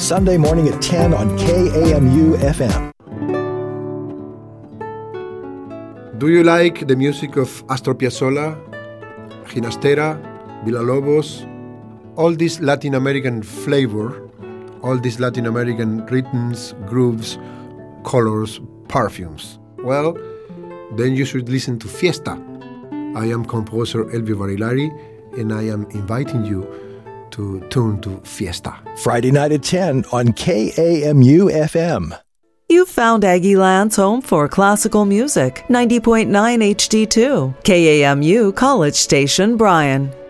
Sunday morning at 10 on KAMU FM. Do you like the music of Astor Piazzolla, Ginastera, Villalobos, all this Latin American flavor, all these Latin American rhythms, grooves, colors, perfumes? Well, then you should listen to Fiesta. I am composer Elvio Barilari, and I am inviting you to tune to Fiesta. Friday night at 10 on KAMU FM. You've found Aggieland's home for classical music, 90.9 HD2, KAMU College Station, Bryan.